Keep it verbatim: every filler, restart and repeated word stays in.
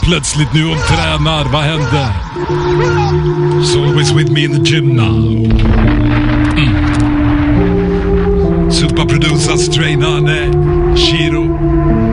plötsligt nu och tränar. Vad hände? So always with me in the gym now. Mm. Super producer Strain Hane Shiro.